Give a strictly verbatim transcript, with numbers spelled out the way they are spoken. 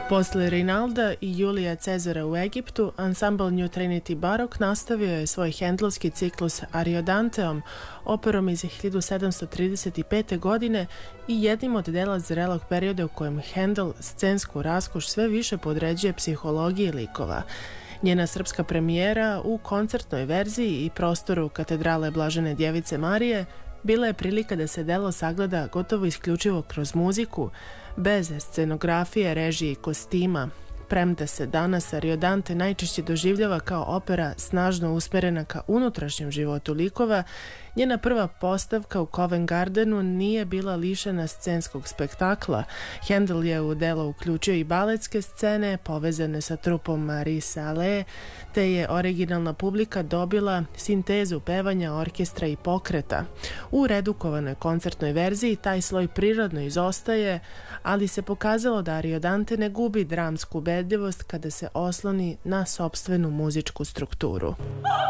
Posle Rinalda i Julija Cezara u Egiptu, ansambl New Trinity Baroque nastavio je svoj hendlovski ciklus Ariodanteom, operom iz hiljadu sedamsto trideset pete. godine i jednim od dela zrelog perioda u kojem Hendel scensku raskoš sve više podređuje psihologiji likova. Njena srpska premijera u koncertnoj verziji i prostoru Katedrale Blažene Djevice Marije bila je prilika da se delo sagleda gotovo isključivo kroz muziku, bez scenografije, režije i kostima. Premda se danas Ariodante najčešće doživljava kao opera snažno usmerena ka unutrašnjem životu likova, njena prva postavka u Covent Gardenu nije bila lišena scenskog spektakla. Handel je u delo uključio i baletske scene povezane sa trupom Marie Salé, te je originalna publika dobila sintezu pevanja, orkestra i pokreta. U redukovanoj koncertnoj verziji taj sloj prirodno izostaje, ali se pokazalo da Ariodante ne gubi dramsku ubedljivost kada se osloni na sopstvenu muzičku strukturu.